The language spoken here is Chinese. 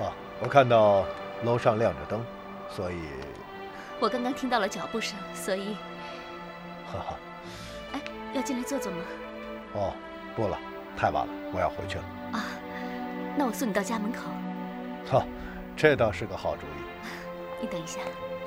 哦，我看到楼上亮着灯，所以…… 我刚刚听到了脚步声，所以…… 哈哈。 哎，要进来坐坐吗？ 哦，不了，太晚了，我要回去了。 啊，那我送你到家门口。 好，这倒是个好主意。 你等一下。